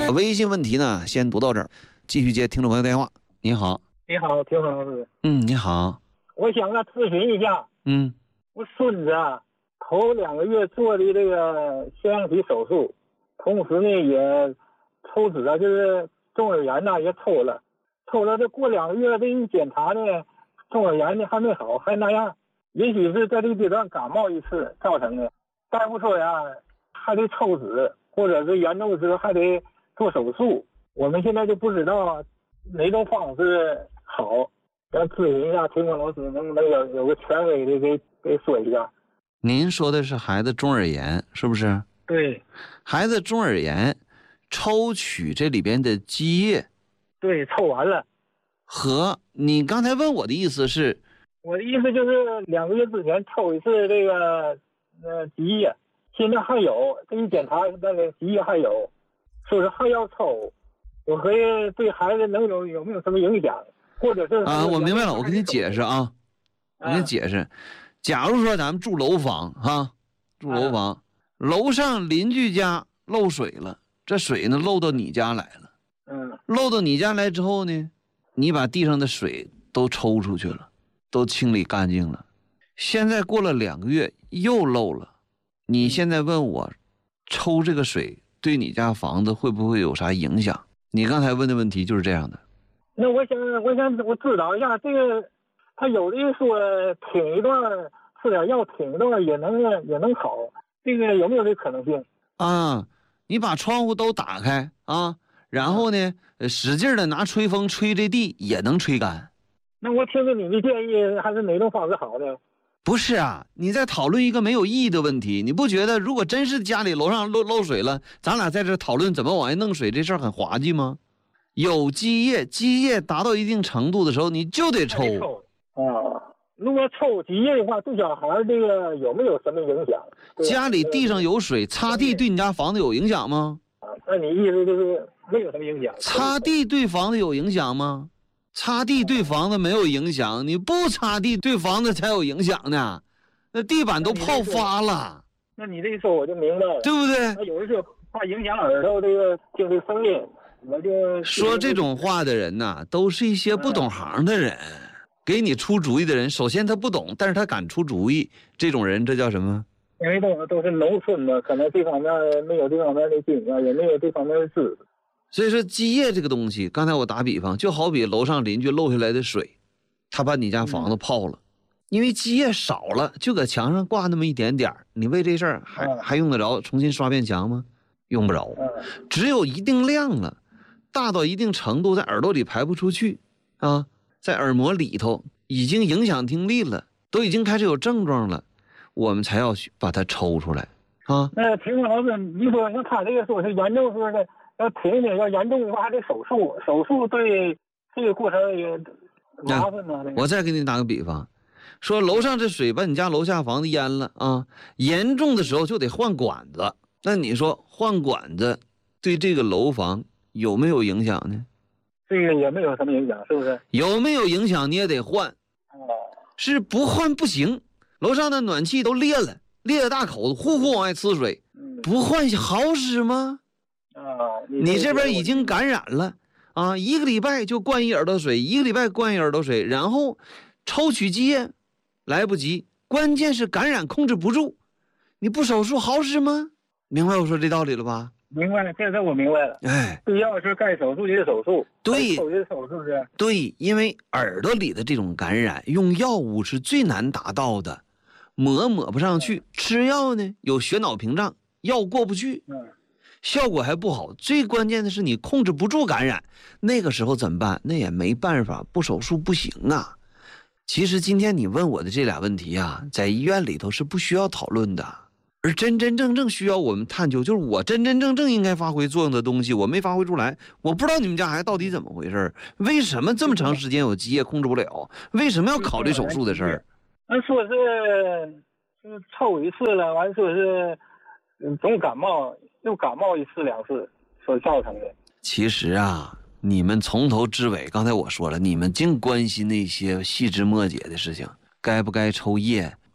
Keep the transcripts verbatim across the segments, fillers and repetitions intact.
微信问题呢，先读到这儿，继续接听众朋友电话。你好， 你好，听老师。 嗯，你好， 我想啊咨询一下， 嗯， 我孙子啊，头两个月做的这个腺样体手术，同时呢也抽脂啊，就是中耳炎呐、也抽了，抽了这过两个月这一检查呢，中耳炎呢还没好，还那样，也许是在这个阶段感冒一次造成的。大夫说呀，还得抽脂，或者是严重的时候还得做手术。我们现在就不知道哪种方式好，要咨询一下，听众老师能不能有有个权威的给给说一下？ 您说的是孩子中耳炎是不是？ 对， 孩子中耳炎，抽取这里边的积液， 对，抽完了。 和你刚才问我的意思是， 我的意思就是两个月之前抽一次这个呃积液，现在还有，这一检查那个积液还有，说是还要抽，我合计对孩子能有有没有什么影响，或者是啊，我明白了，我给你解释啊，我给你解释。假如说咱们住楼房哈，住楼房，啊、楼上邻居家漏水了，这水呢漏到你家来了， 嗯， 漏到你家来之后呢，你把地上的水都抽出去了，都清理干净了。现在过了两个月又漏了，你现在问我，抽这个水对你家房子会不会有啥影响？你刚才问的问题就是这样的。 那我想，我想我指导一下这个，他有的说挺一段，吃点药挺一段也能也能好，这个有没有这可能性？ 啊，你把窗户都打开啊，然后呢，使劲的拿吹风吹这地也能吹干。 那我听着你的建议，还是哪种方式好呢？ 不是啊，你在讨论一个没有意义的问题。你不觉得如果真是家里楼上漏漏水了，咱俩在这讨论怎么往外弄水这事儿很滑稽吗？有积液，积液达到一定程度的时候，你就得抽。 啊，如果抽积液的话，对小孩这个有没有什么影响？ 家里地上有水，擦地对你家房子有影响吗？ 啊，那你意思就是没有什么影响？ 擦地对房子有影响吗？擦地对房子没有影响，你不擦地对房子才有影响呢。那地板都泡发了。 那你这一说我就明白了， 对不对？ 他有人说怕影响耳朵这个听这声音，我就说这种话的人呐，都是一些不懂行的人，嗯、给你出主意的人。首先他不懂，但是他敢出主意，这种人这叫什么？ 因为都都是农村的，可能这方面没有这方面的经验，也没有这方面的知识。 所以说积液这个东西，刚才我打比方，就好比楼上邻居漏下来的水，他把你家房子泡了，嗯、因为积液少了，就搁墙上挂那么一点点，你为这事儿还、嗯、还用得着重新刷遍墙吗？用不着。 嗯、 只有一定量了，大到一定程度，在耳朵里排不出去啊，在耳膜里头已经影响听力了，都已经开始有症状了，我们才要把它抽出来啊。 那评论老师，你说像他这个说是严重说的。要停点，要严重的话还得手术，手术对这个过程也麻烦呢、啊。 我再给你打个比方，说楼上这水把你家楼下房子淹了啊，严重的时候就得换管子。那你说换管子对这个楼房有没有影响呢？ 这个也没有什么影响，是不是？ 有没有影响你也得换， 哦， 是不换不行。楼上的暖气都裂了，裂了大口子，呼呼往外呲水， 嗯、 不换好使吗？ 啊，你, 你这边已经感染了啊！一个礼拜就灌一耳朵水，一个礼拜灌一耳朵水，然后抽取积液，来不及。关键是感染控制不住，你不手术好使吗？明白我说这道理了吧？ 明白了，这这我明白了。 哎， 必要是该手术就得手术， 对， 手术手术是。 对，因为耳朵里的这种感染，用药物是最难达到的，抹抹不上去，吃药呢有血脑屏障，药过不去。 嗯。 效果还不好，最关键的是你控制不住感染，那个时候怎么办？那也没办法，不手术不行啊。其实今天你问我的这俩问题啊，在医院里头是不需要讨论的，而真真正正需要我们探究，就是我真真正正应该发挥作用的东西，我没发挥出来。我不知道你们家孩子到底怎么回事，为什么这么长时间有积液控制不了？为什么要考虑手术的事儿？ 那说是是抽一次了，完说是总感冒。又感冒一次两次所造成的。 其实啊，你们从头至尾，刚才我说了，你们净关心那些细枝末节的事情，该不该抽液，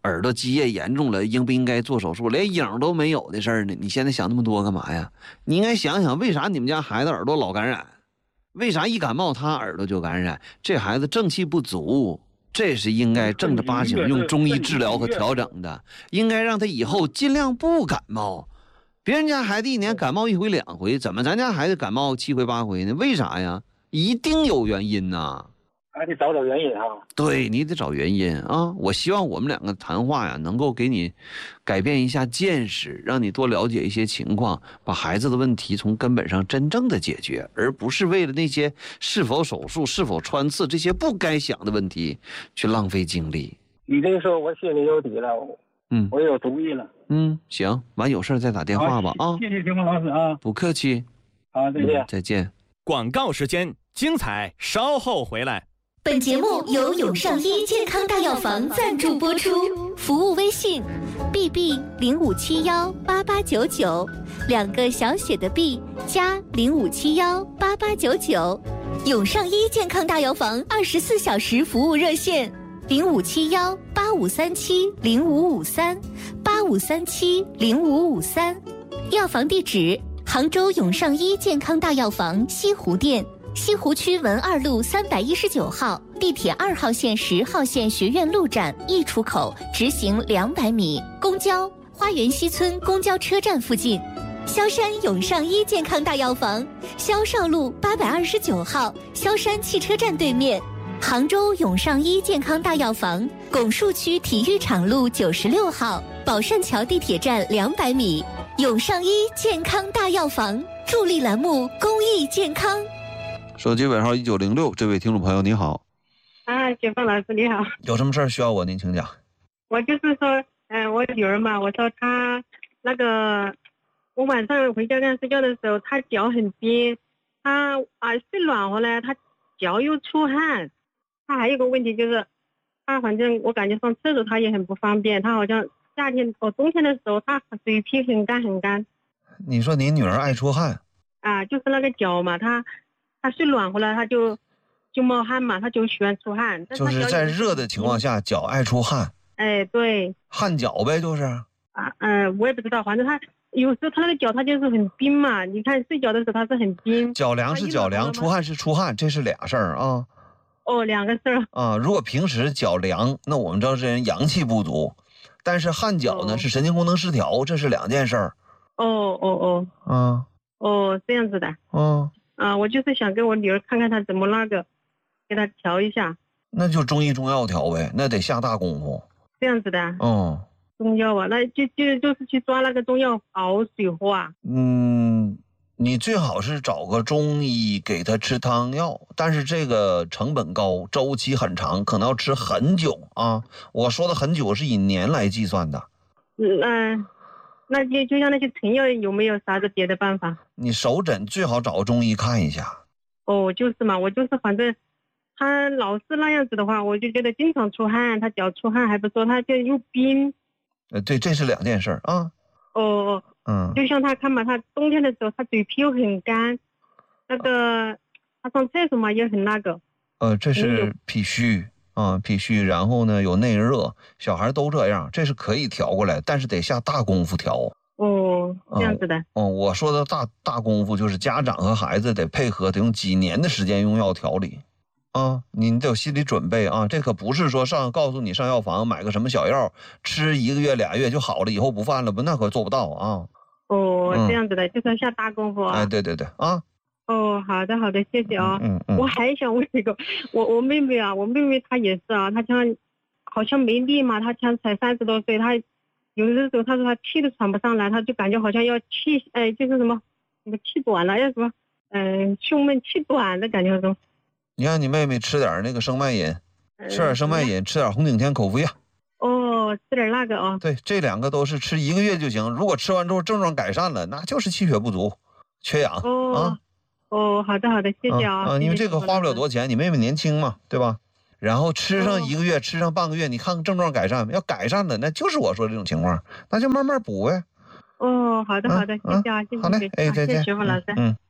耳朵积液严重了，应不应该做手术？连影都没有的事儿呢，你现在想那么多干嘛呀？你应该想想，为啥你们家孩子耳朵老感染？为啥一感冒他耳朵就感染？这孩子正气不足，这是应该正儿八经用中医治疗和调整的，应该让他以后尽量不感冒。别人家孩子一年感冒一回两回，怎么咱家孩子感冒七回八回呢？为啥呀？一定有原因呐。 还得找找原因啊。 对，你得找原因啊！我希望我们两个谈话呀，能够给你改变一下见识，让你多了解一些情况，把孩子的问题从根本上真正的解决，而不是为了那些是否手术、是否穿刺这些不该想的问题去浪费精力。 你这说我心里有底了， 嗯， 我有主意了。 嗯，行，完有事再打电话吧啊！ 谢谢田峰老师啊， 不客气。 好，再见、 嗯，再见。 广告时间，精彩稍后回来。 本节目由永上医健康大药房赞助播出，服务微信 B B 零五七幺八八九九，两个小写的 B 加零五七幺八八九九，永上医健康大药房二十四小时服务热线零五七幺八五三七零五五三八五三七零五五三，药房地址杭州永上医健康大药房西湖店。西湖区文二路三百一十九号，地铁二号线十号线学院路站 E 出口直行两百米，公交花园西村公交车站附近。萧山永上医健康大药房，萧少路八百二十九号，萧山汽车站对面。杭州永上医健康大药房，拱墅区体育场路九十六号，宝善桥地铁站两百米。永上医健康大药房助力栏目公益健康。 手机尾号一九零六，这位听众朋友你好。 啊，雪峰老师你好。 有什么事儿需要我您请讲。 我就是说，嗯、呃，我女儿嘛，我说她那个，我晚上回家跟她睡觉的时候，她脚很冰，她啊睡暖和了，她脚又出汗。她还有个问题就是，她反正我感觉上厕所她也很不方便，她好像夏天哦冬天的时候，她嘴皮很干很干。 你说您女儿爱出汗？ 啊，就是那个脚嘛，她。他睡暖和了，他就就冒汗嘛，他就喜欢出汗。 就是在热的情况下，脚爱出汗。 哎，对。 汗脚呗，就是。 啊，嗯、呃，我也不知道，反正他有时候他那个脚他就是很冰嘛，你看睡觉的时候他是很冰。 脚凉是脚凉，出汗是出汗，这是俩事儿啊。 哦，两个事儿。啊， 如果平时脚凉，那我们知道这人阳气不足，但是汗脚呢、哦、是神经功能失调，这是两件事儿。 哦哦哦。 嗯。 哦，这样子的。 嗯。 啊，我就是想跟我女儿看看她怎么那个，给她调一下。 那就中医中药调呗，那得下大功夫。 这样子的。 嗯。 中药啊，那就就就是去抓那个中药熬水喝啊。 嗯，你最好是找个中医给她吃汤药，但是这个成本高，周期很长，可能要吃很久啊。我说的很久是以年来计算的。 嗯。呃那就就像那些成药有没有啥子别的办法？ 你手诊最好找个中医看一下。 哦，就是嘛，我就是反正他老是那样子的话，我就觉得经常出汗，他脚出汗还不说，他就又冰。 呃，对，这是两件事啊。 哦哦。 嗯。 就像他看嘛，他冬天的时候他嘴皮又很干，那个他上厕所嘛也很那个。 呃，这是脾虚。啊，脾虚，然后呢有内热，小孩都这样，这是可以调过来，但是得下大功夫调。 哦，这样子的。 哦、嗯嗯，我说的大大功夫就是家长和孩子得配合，得用几年的时间用药调理。啊，你得有心理准备啊，这可不是说上告诉你上药房买个什么小药，吃一个月俩月就好了，以后不犯了不，那可做不到啊。 哦，这样子的，嗯、就是要下大功夫啊。 哎，对对对，啊。 哦，好的好的，谢谢啊、哦。 嗯 嗯, 嗯。 我还想问一个，我我妹妹啊，我妹妹她也是啊，她像好像没力嘛，她像才三十多岁，她有的时候她说她气都喘不上来，她就感觉好像要气，哎，就是什么什么气短了，要什么嗯、呃、胸闷气短的感觉那种。 你让你妹妹吃点那个生脉饮，吃点生脉饮，嗯、吃点红景天口服液。 哦，吃点那个啊、哦。 对，这两个都是吃一个月就行，如果吃完之后症状改善了，那就是气血不足，缺氧、 哦、 啊。 哦，好的好的，谢谢啊。 啊，因为这个花不了多钱，你妹妹年轻嘛，对吧？然后吃上一个月，哦、吃上半个月，你看看症状改善没？要改善了，那就是我说这种情况，那就慢慢补呗。 哦，好的好的，谢谢啊，谢谢。 好嘞，哎，再见， 谢谢徐峰老师。 嗯。